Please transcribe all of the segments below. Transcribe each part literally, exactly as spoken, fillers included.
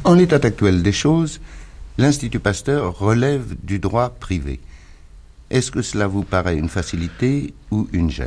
En l'état actuel des choses, l'Institut Pasteur relève du droit privé. Est-ce que cela vous paraît une facilité ou une gêne ?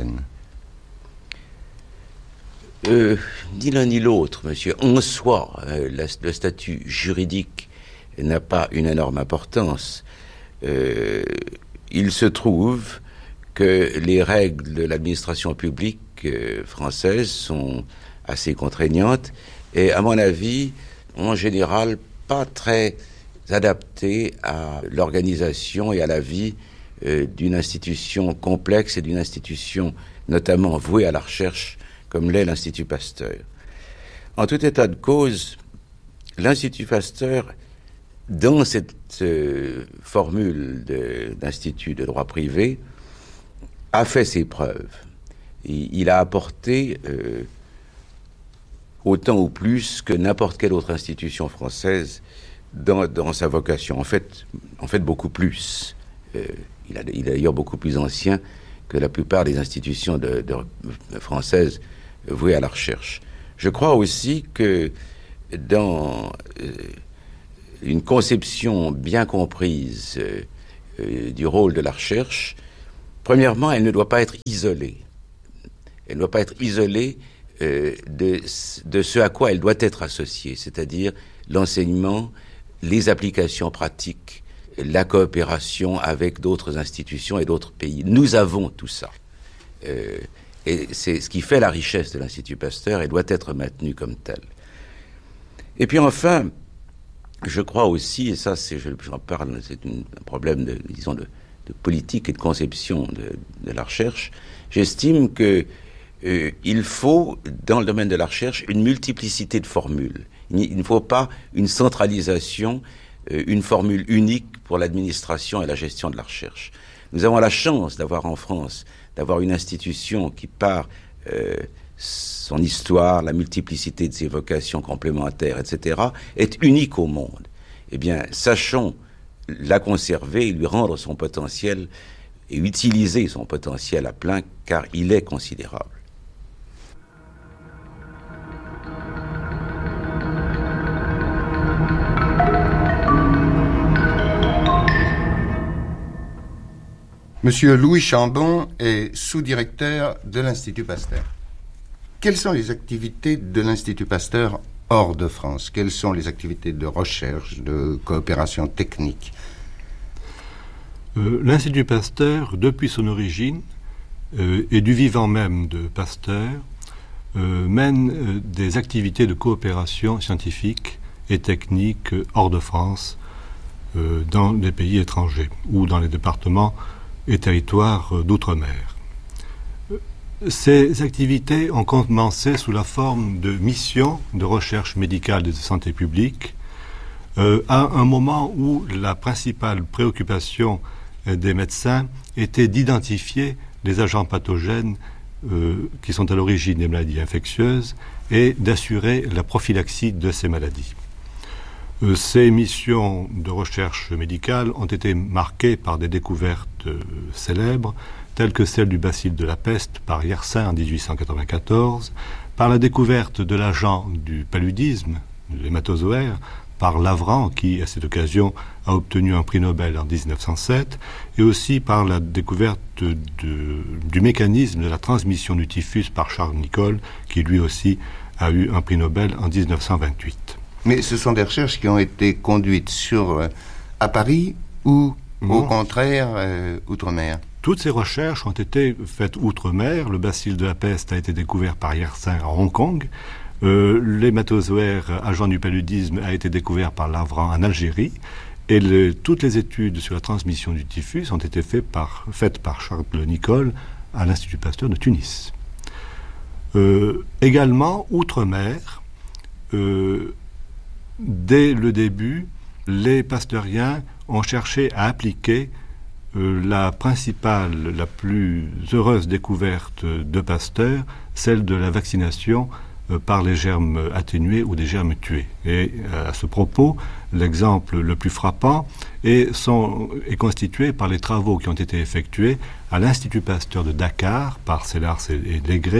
euh, Ni l'un ni l'autre, monsieur. En soi, euh, la, le statut juridique n'a pas une énorme importance. Euh, il se trouve que les règles de l'administration publique euh, française sont assez contraignantes et, à mon avis, en général, pas très adaptées à l'organisation et à la vie euh, d'une institution complexe et d'une institution notamment vouée à la recherche comme l'est l'Institut Pasteur. En tout état de cause, l'Institut Pasteur, dans cette euh, formule de, d'institut de droit privé, a fait ses preuves. Il, il a apporté euh, autant ou plus que n'importe quelle autre institution française dans, dans sa vocation. En fait, en fait beaucoup plus. Euh, il, a, il est d'ailleurs beaucoup plus ancien que la plupart des institutions de, de, de françaises vouées à la recherche. Je crois aussi que dans euh, une conception bien comprise euh, euh, du rôle de la recherche, premièrement, elle ne doit pas être isolée. Elle ne doit pas être isolée euh, de, de ce à quoi elle doit être associée, c'est-à-dire l'enseignement, les applications pratiques, la coopération avec d'autres institutions et d'autres pays. Nous avons tout ça. Euh, et c'est ce qui fait la richesse de l'Institut Pasteur et doit être maintenu comme tel. Et puis enfin, je crois aussi, et ça c'est, j'en parle, c'est une, un problème de, disons, de, de politique et de conception de, de la recherche, j'estime que euh, il faut, dans le domaine de la recherche, une multiplicité de formules. Il, il ne faut pas une centralisation, euh, une formule unique pour l'administration et la gestion de la recherche. Nous avons la chance d'avoir en France, d'avoir une institution qui, par euh, son histoire, la multiplicité de ses vocations complémentaires, et cetera, est unique au monde. Eh bien, sachons la conserver, lui rendre son potentiel et utiliser son potentiel à plein, car il est considérable. Monsieur Louis Chambon est sous-directeur de l'Institut Pasteur. Quelles sont les activités de l'Institut Pasteur hors de France ? Quelles sont les activités de recherche, de coopération technique ? euh, L'Institut Pasteur, depuis son origine, euh, et du vivant même de Pasteur, euh, mène euh, des activités de coopération scientifique et technique euh, hors de France, euh, dans les pays étrangers ou dans les départements et territoires euh, d'outre-mer. Ces activités ont commencé sous la forme de missions de recherche médicale et de santé publique, euh, à un moment où la principale préoccupation euh, des médecins était d'identifier les agents pathogènes euh, qui sont à l'origine des maladies infectieuses et d'assurer la prophylaxie de ces maladies. Euh, ces missions de recherche médicale ont été marquées par des découvertes euh, célèbres, telles que celle du bacille de la peste par Yersin en dix-huit cent quatre-vingt-quatorze, par la découverte de l'agent du paludisme, l'hématozoaire, par Lavran, qui, à cette occasion, a obtenu un prix Nobel en dix-neuf cent sept, et aussi par la découverte de, du mécanisme de la transmission du typhus par Charles Nicolle, qui lui aussi a eu un prix Nobel en dix-neuf cent vingt-huit. Mais ce sont des recherches qui ont été conduites sur, euh, à Paris ou, non. Au contraire, euh, outre-mer ? Toutes ces recherches ont été faites outre-mer. Le bacille de la peste a été découvert par Yersin à Hong Kong. Euh, l'hématozoaire agent du paludisme a été découvert par Lavran en Algérie. Et le, toutes les études sur la transmission du typhus ont été fait par, faites par Charles Nicolle à l'Institut Pasteur de Tunis. Euh, également, outre-mer, euh, dès le début, les pasteuriens ont cherché à appliquer euh, la principale, la plus heureuse découverte de Pasteur, celle de la vaccination euh, par les germes atténués ou des germes tués. Et euh, à ce propos, l'exemple le plus frappant est, sont, est constitué par les travaux qui ont été effectués à l'Institut Pasteur de Dakar par Sellars et, et Legré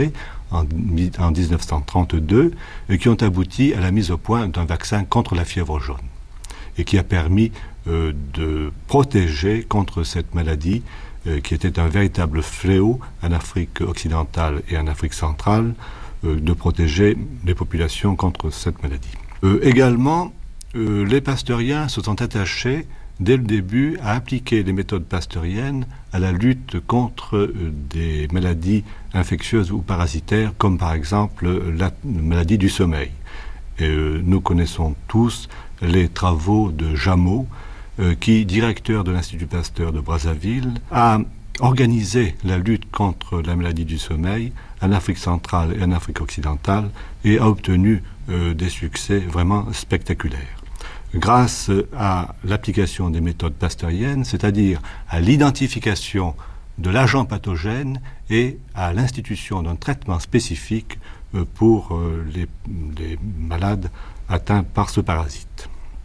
en, en dix-neuf cent trente-deux, et qui ont abouti à la mise au point d'un vaccin contre la fièvre jaune, et qui a permis euh, de protéger contre cette maladie euh, qui était un véritable fléau en Afrique occidentale et en Afrique centrale, euh, de protéger les populations contre cette maladie. Euh, également, euh, les pasteuriens se sont attachés dès le début à appliquer les méthodes pasteuriennes à la lutte contre euh, des maladies infectieuses ou parasitaires, comme par exemple euh, la maladie du sommeil. Et, euh, nous connaissons tous les travaux de Jameau, euh, qui, directeur de l'Institut Pasteur de Brazzaville, a organisé la lutte contre la maladie du sommeil en Afrique centrale et en Afrique occidentale et a obtenu euh, des succès vraiment spectaculaires. Grâce à l'application des méthodes pasteuriennes, c'est-à-dire à l'identification de l'agent pathogène et à l'institution d'un traitement spécifique euh, pour euh, les, les malades atteints par ce parasite.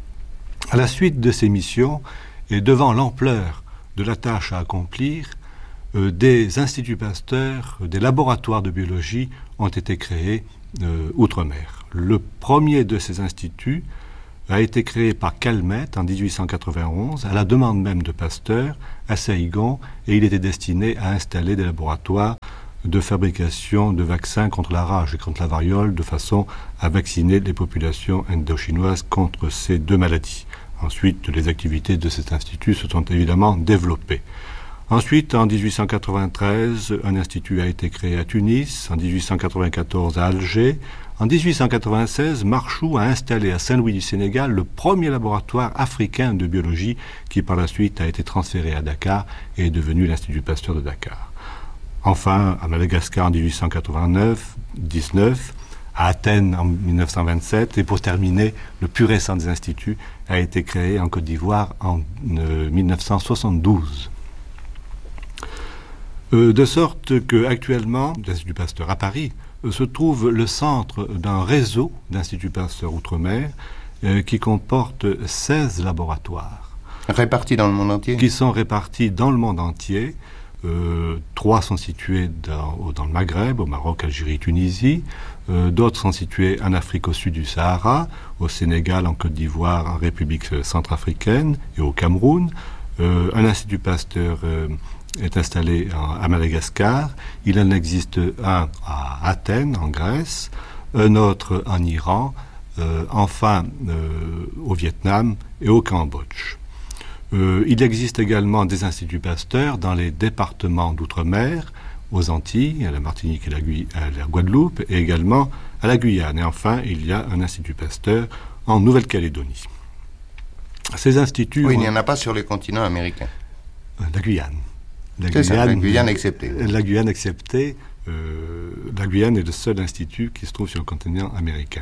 À la suite de ces missions, et devant l'ampleur de la tâche à accomplir, euh, des instituts Pasteur, des laboratoires de biologie ont été créés euh, outre-mer. Le premier de ces instituts a été créé par Calmette en dix-huit cent quatre-vingt-onze, à la demande même de Pasteur, à Saïgon, et il était destiné à installer des laboratoires de fabrication de vaccins contre la rage et contre la variole, de façon à vacciner les populations indo-chinoises contre ces deux maladies. Ensuite, les activités de cet institut se sont évidemment développées. Ensuite, en dix-huit cent quatre-vingt-treize, un institut a été créé à Tunis, en dix-huit cent quatre-vingt-quatorze à Alger. En dix-huit cent quatre-vingt-seize, Marchou a installé à Saint-Louis du Sénégal le premier laboratoire africain de biologie qui par la suite a été transféré à Dakar et est devenu l'Institut Pasteur de Dakar. Enfin, à Madagascar en dix-huit cent quatre-vingt-neuf, dix-neuf, à Athènes en mille neuf cent vingt-sept, et pour terminer, le plus récent des instituts a été créé en Côte d'Ivoire en euh, mille neuf cent soixante-douze. Euh, de sorte qu'actuellement, l'Institut Pasteur à Paris euh, se trouve le centre d'un réseau d'Instituts Pasteur Outre-mer euh, qui comporte seize laboratoires. Répartis dans le monde entier ? Qui sont répartis dans le monde entier. Euh, trois sont situés dans, dans le Maghreb, au Maroc, Algérie, Tunisie. Euh, d'autres sont situés en Afrique au sud du Sahara, au Sénégal, en Côte d'Ivoire, en République centrafricaine et au Cameroun. Euh, un institut Pasteur euh, est installé en, à Madagascar. Il en existe un à Athènes, en Grèce, un autre en Iran, euh, enfin euh, au Vietnam et au Cambodge. Euh, il existe également des instituts Pasteur dans les départements d'outre-mer, aux Antilles, à la Martinique et la, Guy- à la Guadeloupe, et également à la Guyane. Et enfin, il y a un institut Pasteur en Nouvelle-Calédonie. Ces instituts... Oui, ont... il n'y en a pas sur les continents américains. La Guyane. La C'est Guyane, ça, la Guyane exceptée. La Guyane exceptée. Euh, la Guyane est le seul institut qui se trouve sur le continent américain.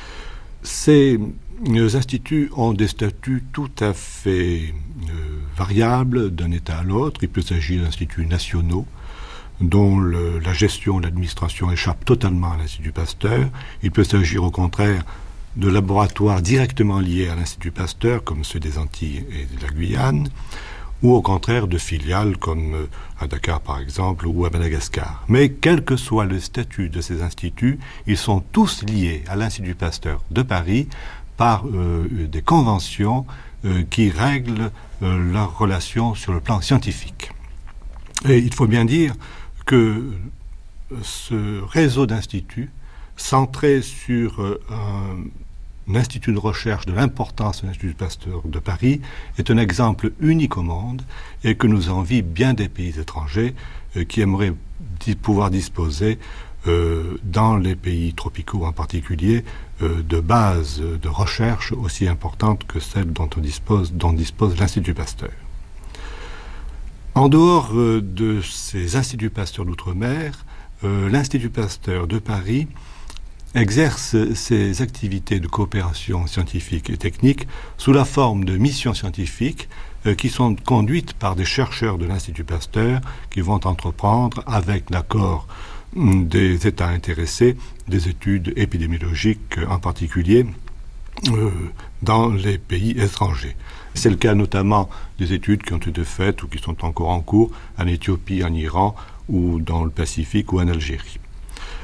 Ces euh, instituts ont des statuts tout à fait euh, variables d'un État à l'autre. Il peut s'agir d'instituts nationaux dont le, la gestion, l'administration échappe totalement à l'Institut Pasteur. Il peut s'agir au contraire de laboratoires directement liés à l'Institut Pasteur, comme ceux des Antilles et de la Guyane, ou au contraire de filiales comme euh, à Dakar par exemple ou à Madagascar. Mais quel que soit le statut de ces instituts, ils sont tous liés à l'Institut Pasteur de Paris par euh, des conventions euh, qui règlent euh, leurs relations sur le plan scientifique. Et il faut bien dire que ce réseau d'instituts, centré sur euh, un Un institut de recherche de l'importance de l'Institut Pasteur de Paris, est un exemple unique au monde et que nous envient bien des pays étrangers euh, qui aimeraient di- pouvoir disposer, euh, dans les pays tropicaux en particulier, euh, de bases de recherche aussi importantes que celles dont, on dispose, dont dispose l'Institut Pasteur. En dehors euh, de ces instituts Pasteur d'outre-mer, euh, l'Institut Pasteur de Paris exerce ses activités de coopération scientifique et technique sous la forme de missions scientifiques euh, qui sont conduites par des chercheurs de l'Institut Pasteur qui vont entreprendre, avec l'accord hum, des États intéressés, des études épidémiologiques euh, en particulier euh, dans les pays étrangers. C'est le cas notamment des études qui ont été faites ou qui sont encore en cours en Éthiopie, en Iran ou dans le Pacifique ou en Algérie.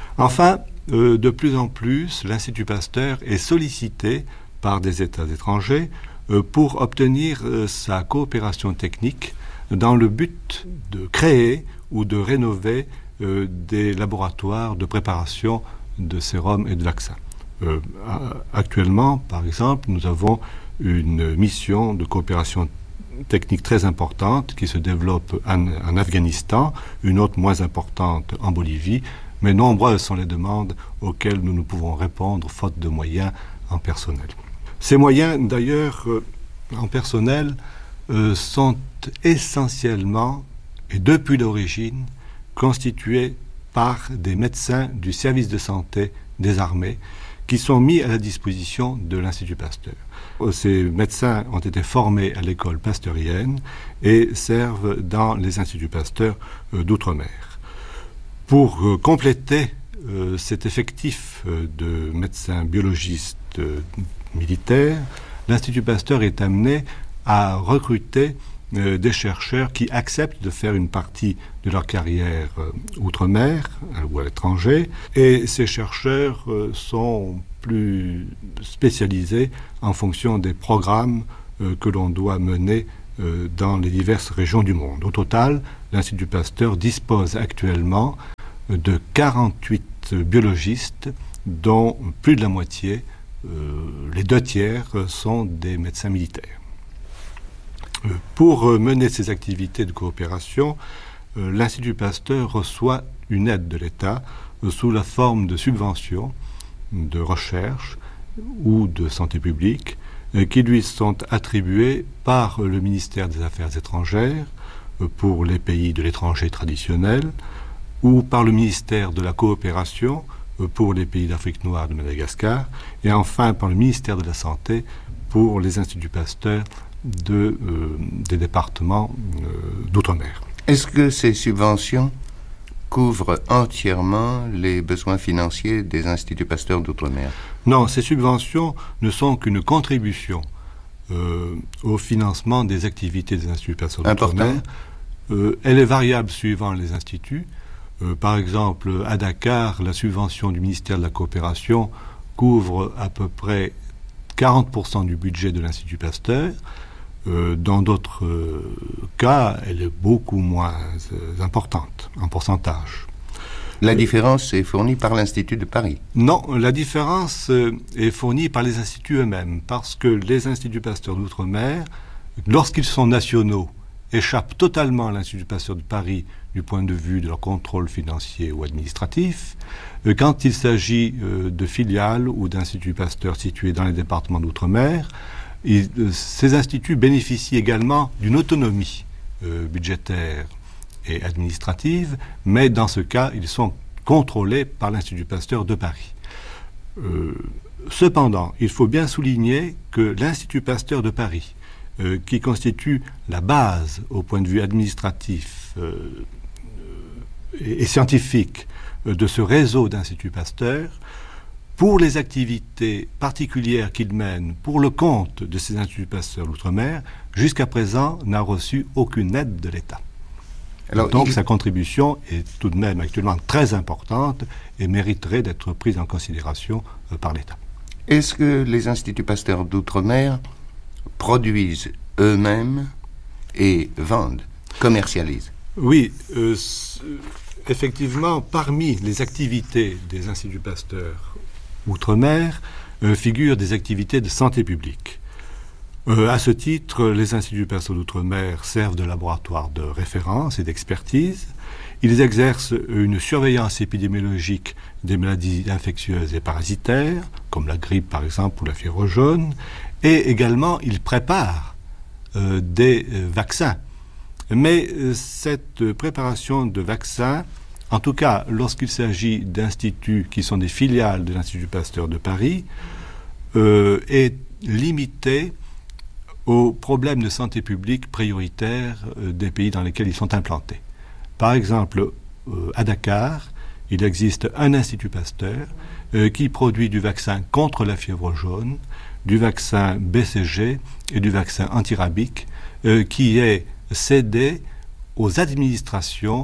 Enfin, euh, de plus en plus, l'Institut Pasteur est sollicité par des États étrangers euh, pour obtenir euh, sa coopération technique dans le but de créer ou de rénover euh, des laboratoires de préparation de sérums et de vaccins. Euh, actuellement, par exemple, nous avons une mission de coopération technique très importante qui se développe en, en Afghanistan, une autre moins importante en Bolivie, mais nombreuses sont les demandes auxquelles nous ne pouvons répondre faute de moyens en personnel. Ces moyens, d'ailleurs, euh, en personnel, euh, sont essentiellement, et depuis l'origine, constitués par des médecins du service de santé des armées qui sont mis à la disposition de l'Institut Pasteur. Ces médecins ont été formés à l'école pasteurienne et servent dans les instituts Pasteur euh, d'outre-mer. Pour euh, compléter euh, cet effectif euh, de médecins biologistes euh, militaires, l'Institut Pasteur est amené à recruter euh, des chercheurs qui acceptent de faire une partie de leur carrière euh, outre-mer euh, ou à l'étranger. Et ces chercheurs euh, sont plus spécialisés en fonction des programmes euh, que l'on doit mener euh, dans les diverses régions du monde. Au total, l'Institut Pasteur dispose actuellement de quarante-huit biologistes, dont plus de la moitié, euh, les deux tiers, sont des médecins militaires. Euh, pour mener ces activités de coopération, euh, l'Institut Pasteur reçoit une aide de l'État euh, sous la forme de subventions de recherche ou de santé publique euh, qui lui sont attribuées par le ministère des Affaires étrangères euh, pour les pays de l'étranger traditionnels ou par le ministère de la coopération euh, pour les pays d'Afrique noire de Madagascar et enfin par le ministère de la Santé pour les instituts Pasteur de, euh, des départements euh, d'outre-mer. Est-ce que ces subventions couvre entièrement les besoins financiers des instituts Pasteur d'outre-mer? Non, ces subventions ne sont qu'une contribution euh, au financement des activités des instituts Pasteur d'outre-mer. Euh, elle est variable suivant les instituts. Euh, par exemple, à Dakar, la subvention du ministère de la Coopération couvre à peu près quarante pour cent du budget de l'Institut Pasteur. Euh, dans d'autres euh, cas, elle est beaucoup moins euh, importante en pourcentage. La différence est fournie par l'Institut de Paris? Non, la différence euh, est fournie par les instituts eux-mêmes, parce que les instituts Pasteur d'outre-mer, lorsqu'ils sont nationaux, échappent totalement à l'Institut Pasteur de Paris du point de vue de leur contrôle financier ou administratif. Euh, quand il s'agit euh, de filiales ou d'instituts Pasteur situés dans les départements d'outre-mer, Et, euh, ces instituts bénéficient également d'une autonomie euh, budgétaire et administrative, mais dans ce cas, ils sont contrôlés par l'Institut Pasteur de Paris. Euh, cependant, il faut bien souligner que l'Institut Pasteur de Paris, euh, qui constitue la base au point de vue administratif euh, et, et scientifique euh, de ce réseau d'Instituts Pasteur, pour les activités particulières qu'il mène pour le compte de ces instituts Pasteur d'outre-mer, jusqu'à présent n'a reçu aucune aide de l'État. Alors, Donc il... sa contribution est tout de même actuellement très importante et mériterait d'être prise en considération euh, par l'État. Est-ce que les instituts Pasteur d'outre-mer produisent eux-mêmes et vendent, commercialisent? Oui, euh, effectivement, parmi les activités des instituts Pasteur outre-mer euh, figurent des activités de santé publique. Euh, à ce titre, les instituts Pasteur d'outre-mer servent de laboratoire de référence et d'expertise. Ils exercent une surveillance épidémiologique des maladies infectieuses et parasitaires, comme la grippe par exemple ou la fièvre jaune, et également ils préparent euh, des euh, vaccins. Mais euh, cette préparation de vaccins, en tout cas, lorsqu'il s'agit d'instituts qui sont des filiales de l'Institut Pasteur de Paris, euh, est limité aux problèmes de santé publique prioritaires euh, des pays dans lesquels ils sont implantés. Par exemple, euh, à Dakar, il existe un Institut Pasteur euh, qui produit du vaccin contre la fièvre jaune, du vaccin B C G et du vaccin antirabique, euh, qui est cédé aux administrations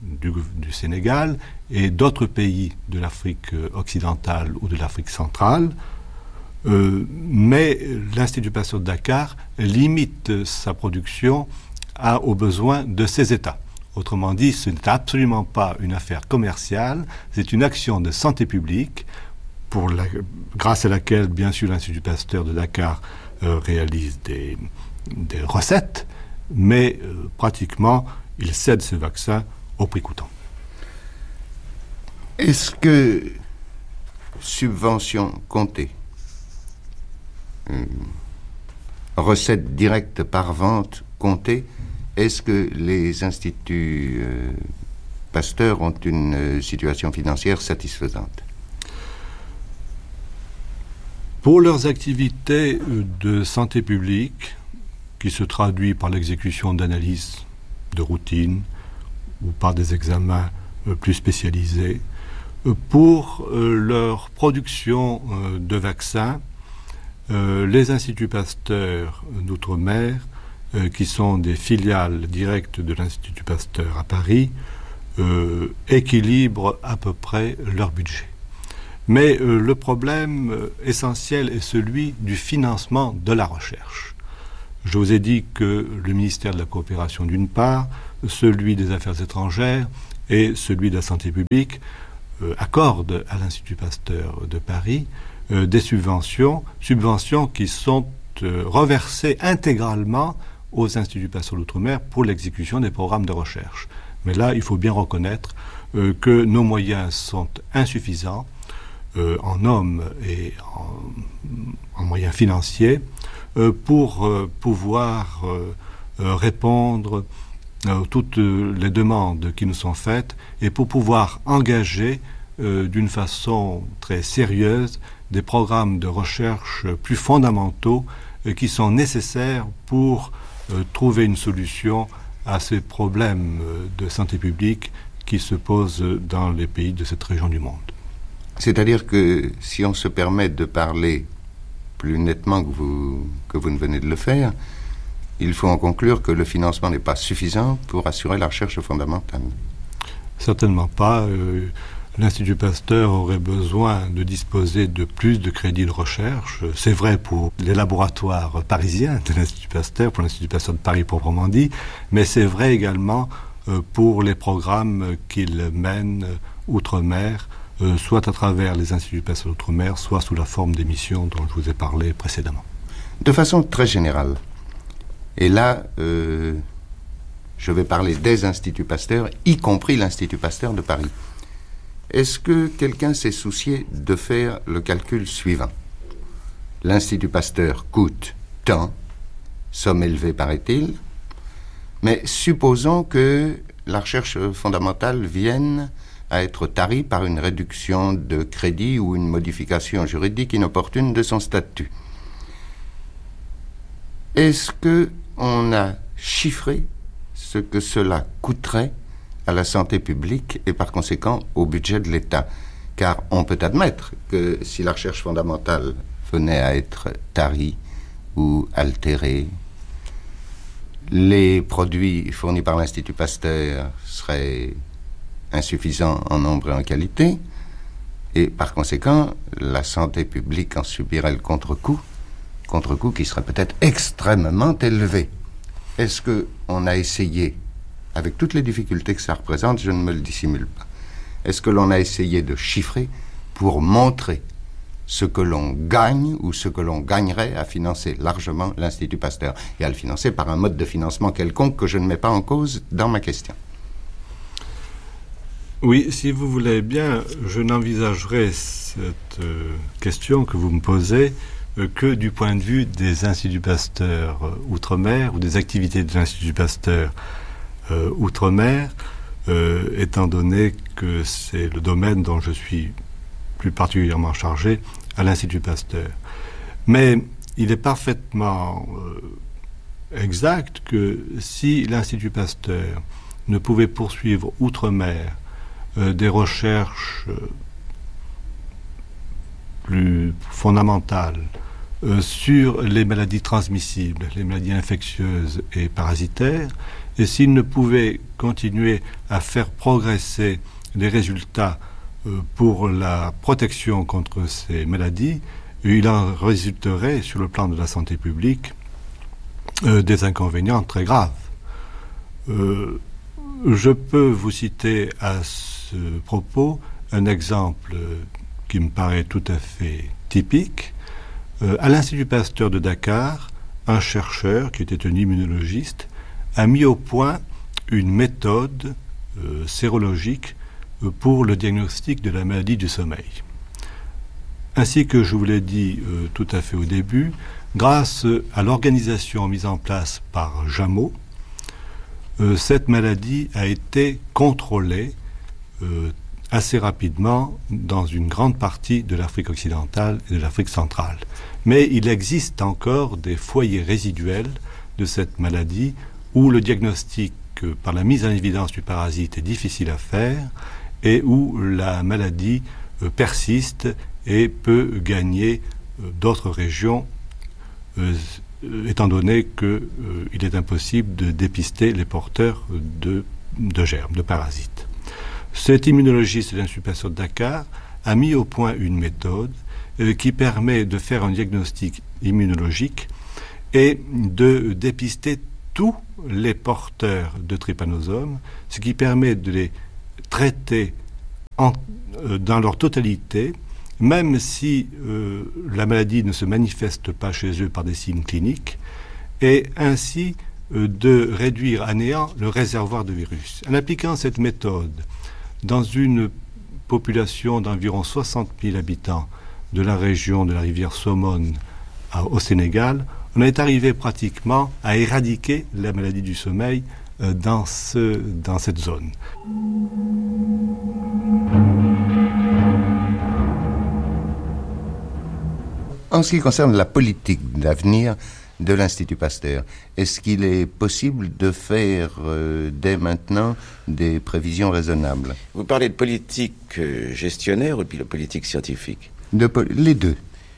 du, du Sénégal et d'autres pays de l'Afrique occidentale ou de l'Afrique centrale. Euh, mais l'Institut Pasteur de Dakar limite sa production à, aux besoins de ces États. Autrement dit, ce n'est absolument pas une affaire commerciale, c'est une action de santé publique pour la, grâce à laquelle, bien sûr, l'Institut Pasteur de Dakar euh, réalise des, des recettes, mais euh, pratiquement, il cède ce vaccin au prix coûtant. Est-ce que subvention comptée, euh, recettes directes par vente comptée, est-ce que les instituts euh, Pasteur ont une euh, situation financière satisfaisante? Pour leurs activités de santé publique, qui se traduit par l'exécution d'analyses de routine ou par des examens euh, plus spécialisés, euh, pour euh, leur production euh, de vaccins, euh, les instituts Pasteur d'outre-mer, euh, qui sont des filiales directes de l'Institut Pasteur à Paris, euh, équilibrent à peu près leur budget. Mais euh, le problème euh, essentiel est celui du financement de la recherche. Je vous ai dit que le ministère de la Coopération d'une part, celui des Affaires étrangères et celui de la Santé publique euh, accordent à l'Institut Pasteur de Paris euh, des subventions, subventions qui sont euh, reversées intégralement aux Instituts Pasteur d'outre-mer pour l'exécution des programmes de recherche. Mais là, il faut bien reconnaître euh, que nos moyens sont insuffisants euh, en hommes et en, en moyens financiers euh, pour euh, pouvoir euh, euh, répondre à toutes les demandes qui nous sont faites et pour pouvoir engager euh, d'une façon très sérieuse des programmes de recherche plus fondamentaux euh, qui sont nécessaires pour euh, trouver une solution à ces problèmes de santé publique qui se posent dans les pays de cette région du monde. C'est-à-dire que si on se permet de parler plus nettement que vous, que vous ne venez de le faire, il faut en conclure que le financement n'est pas suffisant pour assurer la recherche fondamentale. Certainement pas. Euh, L'Institut Pasteur aurait besoin de disposer de plus de crédits de recherche. C'est vrai pour les laboratoires parisiens de l'Institut Pasteur, pour l'Institut Pasteur de Paris proprement dit, mais c'est vrai également euh, pour les programmes qu'il mène euh, outre-mer, euh, soit à travers les Instituts Pasteur d'outre-mer, soit sous la forme des missions dont je vous ai parlé précédemment. De façon très générale, et là, euh, je vais parler des Instituts Pasteur, y compris l'Institut Pasteur de Paris. Est-ce que quelqu'un s'est soucié de faire le calcul suivant? L'Institut Pasteur coûte tant, somme élevée paraît-il, mais supposons que la recherche fondamentale vienne à être tarie par une réduction de crédit ou une modification juridique inopportune de son statut. Est-ce qu'on a chiffré ce que cela coûterait à la santé publique et par conséquent au budget de l'État? Car on peut admettre que si la recherche fondamentale venait à être tarie ou altérée, les produits fournis par l'Institut Pasteur seraient insuffisants en nombre et en qualité, et par conséquent, la santé publique en subirait le contre-coup, contre-coup qui serait peut-être extrêmement élevé. Est-ce qu'on a essayé, avec toutes les difficultés que ça représente, je ne me le dissimule pas, est-ce que l'on a essayé de chiffrer pour montrer ce que l'on gagne ou ce que l'on gagnerait à financer largement l'Institut Pasteur et à le financer par un mode de financement quelconque que je ne mets pas en cause dans ma question? Oui, si vous voulez bien, je n'envisagerai cette euh, question que vous me posez euh, que du point de vue des Instituts Pasteur euh, outre-mer ou des activités de l'Institut Pasteur euh, outre-mer, euh, étant donné que c'est le domaine dont je suis plus particulièrement chargé à l'Institut Pasteur. Mais il est parfaitement euh, exact que si l'Institut Pasteur ne pouvait poursuivre outre-mer Euh, des recherches euh, plus fondamentales euh, sur les maladies transmissibles, les maladies infectieuses et parasitaires, Et s'il ne pouvait continuer à faire progresser les résultats euh, pour la protection contre ces maladies, il en résulterait, sur le plan de la santé publique, euh, des inconvénients très graves. Euh, je peux vous citer à ce propos un exemple qui me paraît tout à fait typique. Euh, à l'Institut Pasteur de Dakar, un chercheur, qui était un immunologiste, a mis au point une méthode euh, sérologique euh, pour le diagnostic de la maladie du sommeil. Ainsi que je vous l'ai dit euh, tout à fait au début, grâce à l'organisation mise en place par Jameau, euh, cette maladie a été contrôlée euh, assez rapidement dans une grande partie de l'Afrique occidentale et de l'Afrique centrale. Mais il existe encore des foyers résiduels de cette maladie où le diagnostic euh, par la mise en évidence du parasite est difficile à faire et où la maladie euh, persiste et peut gagner euh, d'autres régions, euh, étant donné qu'il euh, est impossible de dépister les porteurs de, de germes, de parasites. Cet immunologiste de l'Institut Pasteur de Dakar a mis au point une méthode euh, qui permet de faire un diagnostic immunologique et de dépister tous les porteurs de trypanosome, ce qui permet de les traiter en, euh, dans leur totalité, même si euh, la maladie ne se manifeste pas chez eux par des signes cliniques, et ainsi euh, de réduire à néant le réservoir de virus. En appliquant cette méthode dans une population d'environ soixante mille habitants de la région de la rivière Somone à, au Sénégal, on est arrivé pratiquement à éradiquer la maladie du sommeil euh, dans, ce, dans cette zone. En ce qui concerne la politique d'avenir de l'Institut Pasteur, est-ce qu'il est possible de faire euh, dès maintenant des prévisions raisonnables? Vous parlez de politique euh, gestionnaire ou de politique scientifique? de po- Les deux.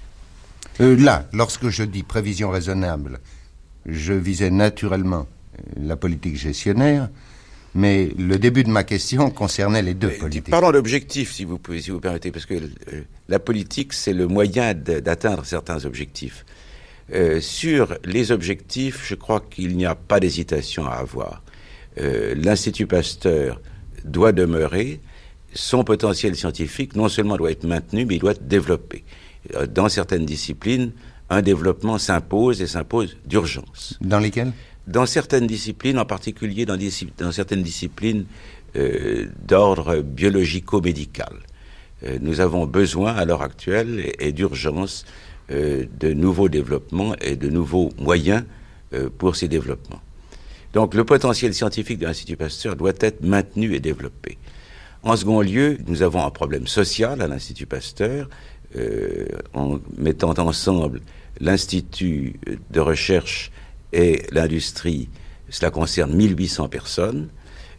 Euh, là, lorsque je dis prévision raisonnable, je visais naturellement la politique gestionnaire, mais le début de ma question concernait les deux Mais, politiques. Parlons d'objectifs, si vous pouvez, si vous permettez, parce que euh, la politique, c'est le moyen de, d'atteindre certains objectifs. Euh, sur les objectifs, je crois qu'il n'y a pas d'hésitation à avoir. Euh, L'Institut Pasteur doit demeurer, son potentiel scientifique non seulement doit être maintenu, mais il doit être développé. Euh, dans certaines disciplines, un développement s'impose et s'impose d'urgence. Dans lesquelles? Dans certaines disciplines, en particulier dans, des, dans certaines disciplines euh, d'ordre biologico-médical. Euh, nous avons besoin, à l'heure actuelle, et, et d'urgence, euh, de nouveaux développements et de nouveaux moyens euh, pour ces développements. Donc le potentiel scientifique de l'Institut Pasteur doit être maintenu et développé. En second lieu, nous avons un problème social à l'Institut Pasteur, euh, en mettant ensemble l'Institut de recherche et l'industrie. Cela concerne mille huit cents personnes.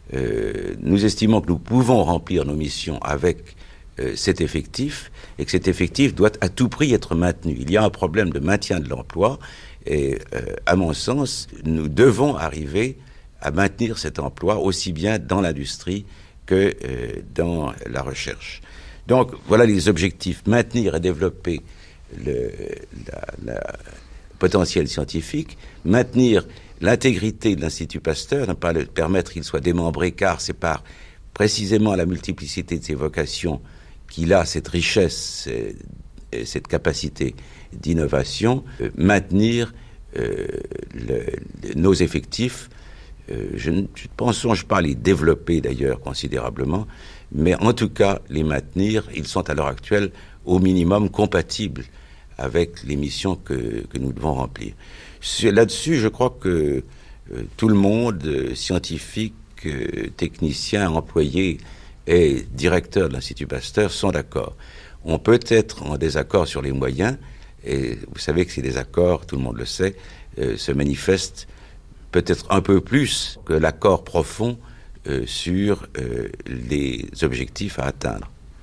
Euh, nous estimons que nous pouvons remplir nos missions avec euh, cet effectif et que cet effectif doit à tout prix être maintenu. Il y a un problème de maintien de l'emploi et, euh, à mon sens, nous devons arriver à maintenir cet emploi aussi bien dans l'industrie que euh, dans la recherche. Donc, voilà les objectifs. Maintenir et développer le, la, la potentiel scientifique, maintenir l'intégrité de l'Institut Pasteur, ne pas le permettre qu'il soit démembré, car c'est par précisément la multiplicité de ses vocations qu'il a cette richesse et cette capacité d'innovation, euh, maintenir euh, le, le, nos effectifs. Euh, je ne pense pas les développer d'ailleurs considérablement, mais en tout cas les maintenir. Ils sont à l'heure actuelle au minimum compatibles avec les missions que, que nous devons remplir. Là-dessus, je crois que euh, tout le monde, euh, scientifique, euh, technicien, employé et directeur de l'Institut Pasteur, sont d'accord. On peut être en désaccord sur les moyens, et vous savez que ces désaccords, tout le monde le sait, euh, se manifestent peut-être un peu plus que l'accord profond euh, sur euh, les objectifs à atteindre.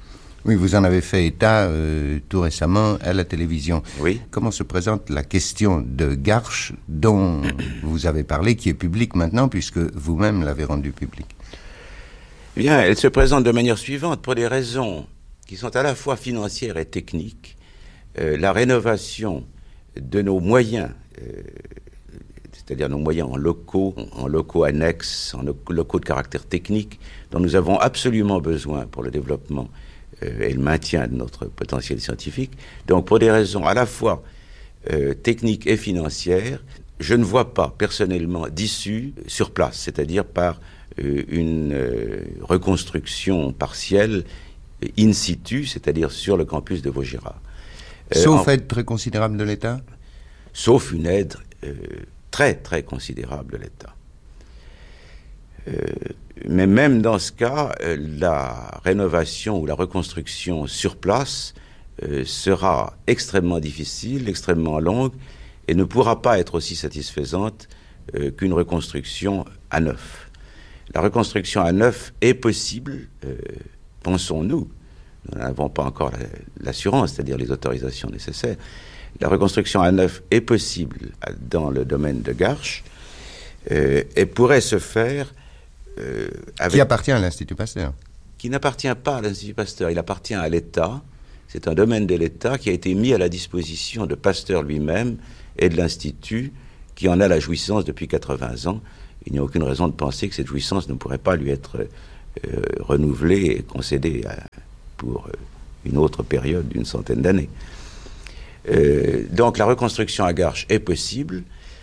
Oui, vous en avez fait état euh, tout récemment à la télévision. Oui. Comment se présente la question de Garches dont vous avez parlé, qui est publique maintenant, puisque vous-même l'avez rendue publique? Bien, elle se présente de manière suivante, pour des raisons qui sont à la fois financières et techniques. Euh, la rénovation de nos moyens, euh, c'est-à-dire nos moyens en locaux, en locaux annexes, en locaux de caractère technique, dont nous avons absolument besoin pour le développement euh, et le maintien de notre potentiel scientifique. Donc, pour des raisons à la fois euh, techniques et financières, je ne vois pas personnellement d'issue sur place, c'est-à-dire par euh, une euh, reconstruction partielle in situ, c'est-à-dire sur le campus de Vaugirard. Euh, Sauf en, aide très considérable de l'État? Sauf une aide euh, très, très considérable de l'État. Euh, mais même dans ce cas, euh, la rénovation ou la reconstruction sur place euh, sera extrêmement difficile, extrêmement longue, et ne pourra pas être aussi satisfaisante euh, qu'une reconstruction à neuf. La reconstruction à neuf est possible, euh, pensons-nous. Nous n'avons pas encore la, l'assurance, c'est-à-dire les autorisations nécessaires. La reconstruction à neuf est possible dans le domaine de Garches euh, et pourrait se faire euh, avec... Qui appartient à l'Institut Pasteur? Qui n'appartient pas à l'Institut Pasteur, il appartient à l'État. C'est un domaine de l'État qui a été mis à la disposition de Pasteur lui-même et de l'Institut, qui en a la jouissance depuis quatre-vingts ans. Il n'y a aucune raison de penser que cette jouissance ne pourrait pas lui être euh, renouvelée et concédée à, pour une autre période d'une centaine d'années. Euh, donc la reconstruction à Garches est possible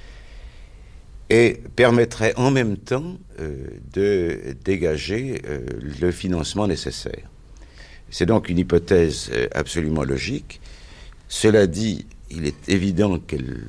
et permettrait en même temps euh, de dégager euh, le financement nécessaire. C'est donc une hypothèse euh, absolument logique. Cela dit, il est évident qu'elle,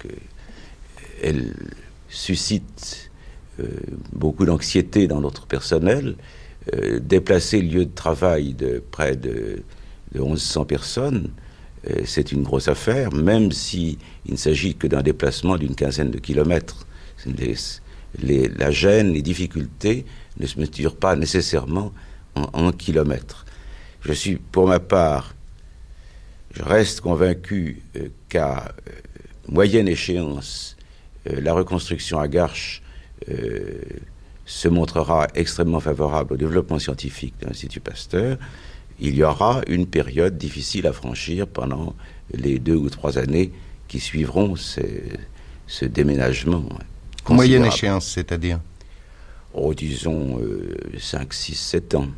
qu'elle suscite euh, beaucoup d'anxiété dans notre personnel. Euh, déplacer le lieu de travail de près de, de mille cent personnes, euh, c'est une grosse affaire, même s'il ne s'agit que d'un déplacement d'une quinzaine de kilomètres. Les, les, la gêne, les difficultés ne se mesurent pas nécessairement en, en kilomètres. Je suis, pour ma part, je reste convaincu euh, qu'à euh, moyenne échéance, euh, la reconstruction à Garches euh, se montrera extrêmement favorable au développement scientifique de l'Institut Pasteur. Il y aura une période difficile à franchir pendant les deux ou trois années qui suivront ce, ce déménagement. Moyenne échéance, c'est-à-dire? Oh, disons euh, cinq, six, sept ans.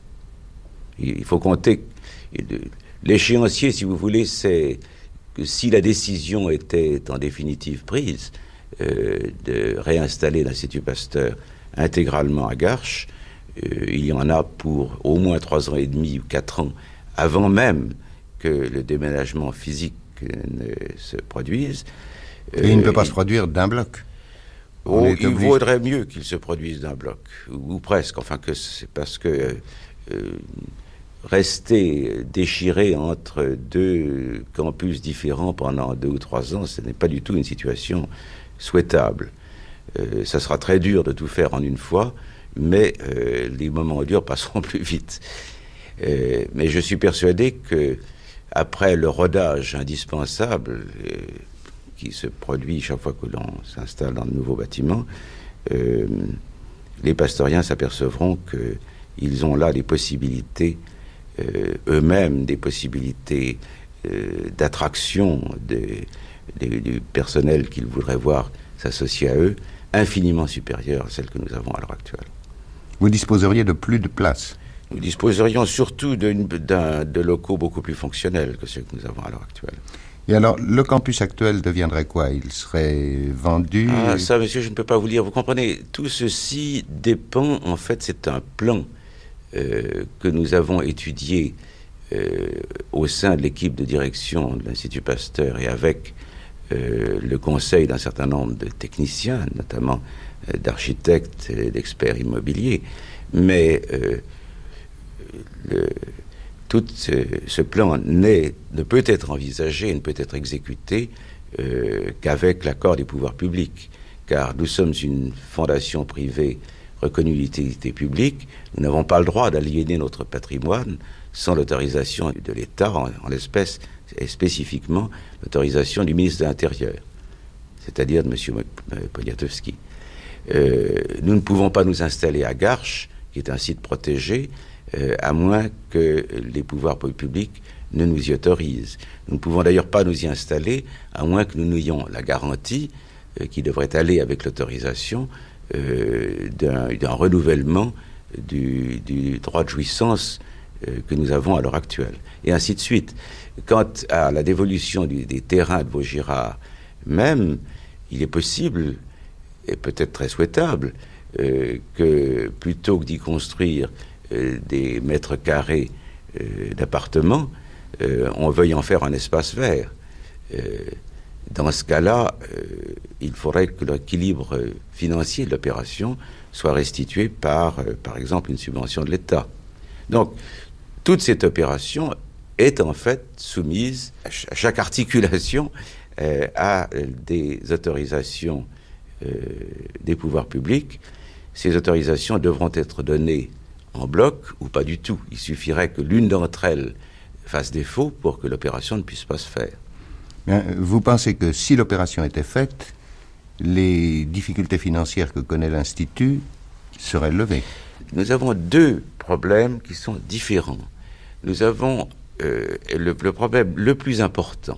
Il faut compter... L'échéancier, si vous voulez, c'est que si la décision était en définitive prise euh, de réinstaller l'Institut Pasteur intégralement à Garches, euh, il y en a pour au moins trois ans et demi ou quatre ans avant même que le déménagement physique ne se produise. Et il ne peut pas se produire d'un bloc. Oh, il obligé... vaudrait mieux qu'il se produise d'un bloc, ou, ou presque, enfin que c'est parce que euh, rester déchiré entre deux campus différents pendant deux ou trois ans, ce n'est pas du tout une situation souhaitable. Euh, ça sera très dur de tout faire en une fois, mais euh, les moments durs passeront plus vite. Euh, mais je suis persuadé que après le rodage indispensable euh, qui se produit chaque fois que l'on s'installe dans de nouveaux bâtiments, euh, les pasteuriens s'apercevront qu'ils ont là des possibilités, euh, eux-mêmes des possibilités euh, d'attraction de, de, du personnel qu'ils voudraient voir s'associer à eux, infiniment supérieures à celles que nous avons à l'heure actuelle. Vous disposeriez de plus de place? Nous disposerions surtout de, d'un, de locaux beaucoup plus fonctionnels que ceux que nous avons à l'heure actuelle. Et alors, le campus actuel deviendrait quoi? Il serait vendu? Ah, ça, monsieur, je ne peux pas vous dire. Vous comprenez, tout ceci dépend, en fait, c'est un plan euh, que nous avons étudié euh, au sein de l'équipe de direction de l'Institut Pasteur et avec euh, le conseil d'un certain nombre de techniciens, notamment euh, d'architectes et d'experts immobiliers. Mais euh, le... Tout ce, ce plan n'est, ne peut être envisagé, ne peut être exécuté euh, qu'avec l'accord des pouvoirs publics, car nous sommes une fondation privée reconnue d'utilité publique, nous n'avons pas le droit d'aliéner notre patrimoine sans l'autorisation de l'État, en, en l'espèce, et spécifiquement l'autorisation du ministre de l'Intérieur, c'est-à-dire de M. Poniatowski. Euh, nous ne pouvons pas nous installer à Garches, qui est un site protégé, euh, à moins que les pouvoirs publics ne nous y autorisent. Nous ne pouvons d'ailleurs pas nous y installer, à moins que nous ayons la garantie, euh, qui devrait aller avec l'autorisation, euh, d'un, d'un renouvellement du, du droit de jouissance euh, que nous avons à l'heure actuelle, et ainsi de suite. Quant à la dévolution du, des terrains de Vaugirard, même, il est possible, et peut-être très souhaitable, euh, que plutôt que d'y construire euh, des mètres carrés euh, d'appartements, euh, on veuille en faire un espace vert. Euh, dans ce cas-là, euh, il faudrait que l'équilibre financier de l'opération soit restitué par, euh, par exemple, une subvention de l'État. Donc, toute cette opération est en fait soumise à, ch- à chaque articulation euh, à des autorisations euh, des pouvoirs publics. Ces autorisations devront être données en bloc ou pas du tout. Il suffirait que l'une d'entre elles fasse défaut pour que l'opération ne puisse pas se faire. Bien, vous pensez que si l'opération était faite, les difficultés financières que connaît l'Institut seraient levées? Nous avons deux problèmes qui sont différents. Nous avons euh, le, le problème le plus important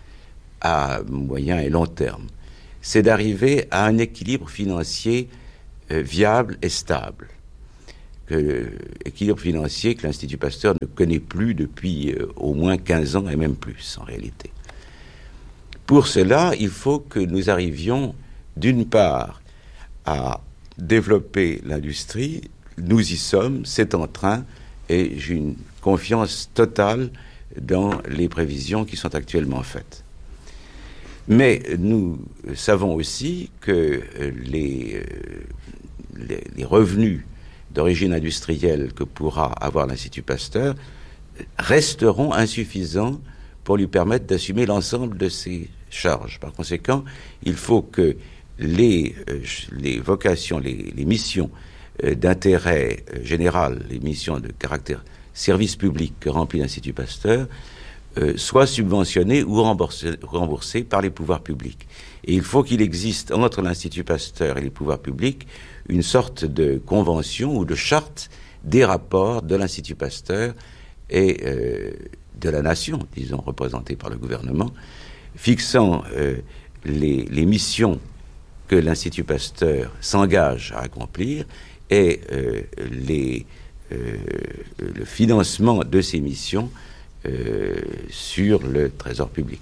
à moyen et long terme, c'est d'arriver à un équilibre financier euh, viable et stable. Que, équilibre financier que l'Institut Pasteur ne connaît plus depuis euh, au moins quinze ans et même plus en réalité. Pour cela, il faut que nous arrivions d'une part à développer l'industrie. Nous y sommes, c'est en train, et j'ai une confiance totale dans les prévisions qui sont actuellement faites. Mais nous savons aussi que les, les, les revenus d'origine industrielle que pourra avoir l'Institut Pasteur resteront insuffisants pour lui permettre d'assumer l'ensemble de ses charges. Par conséquent, il faut que les, les vocations, les, les missions d'intérêt général, les missions de caractère service public que remplit l'Institut Pasteur, euh, soient subventionnées ou remboursées, remboursées par les pouvoirs publics. Et il faut qu'il existe entre l'Institut Pasteur et les pouvoirs publics une sorte de convention ou de charte des rapports de l'Institut Pasteur et euh, de la nation, disons, représentée par le gouvernement, fixant euh, les, les missions que l'Institut Pasteur s'engage à accomplir et euh, les, euh, le financement de ces missions euh, sur le trésor public.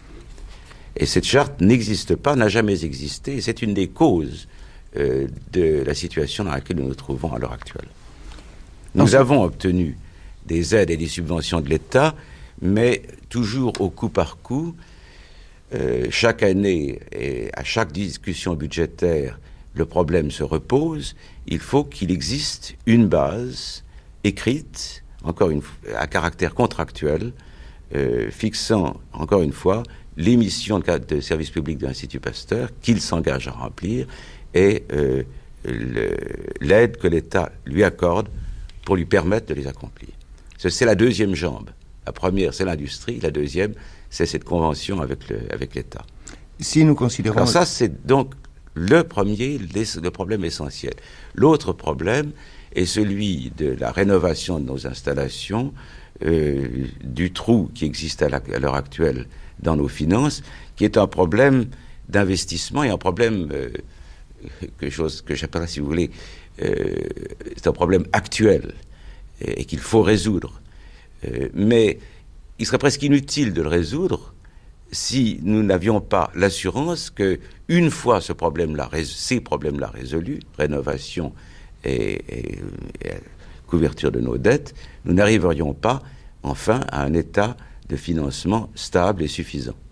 Et cette charte n'existe pas, n'a jamais existé, et c'est une des causes euh, de la situation dans laquelle nous nous trouvons à l'heure actuelle. Nous Ensuite, avons obtenu des aides et des subventions de l'État, mais toujours au coup par coup. Euh, chaque année et à chaque discussion budgétaire, le problème se repose. Il faut qu'il existe une base écrite, encore une fois, à caractère contractuel, euh, fixant, encore une fois, les missions de, de service public de l'Institut Pasteur qu'il s'engage à remplir et euh, le, l'aide que l'État lui accorde pour lui permettre de les accomplir. C'est la deuxième jambe. La première, c'est l'industrie. La deuxième, c'est cette convention avec, le, avec l'État. Si nous considérons... Alors ça, c'est donc le premier, le problème essentiel. L'autre problème est celui de la rénovation de nos installations, euh, du trou qui existe à, la, à l'heure actuelle dans nos finances, qui est un problème d'investissement et un problème, euh, quelque chose que j'appelle, si vous voulez, euh, c'est un problème actuel et, et qu'il faut résoudre. Euh, mais il serait presque inutile de le résoudre si nous n'avions pas l'assurance que, une fois ce problème-là, ces problèmes-là résolus, rénovation et, et, et couverture de nos dettes, nous n'arriverions pas, enfin, à un état de financement stable et suffisant.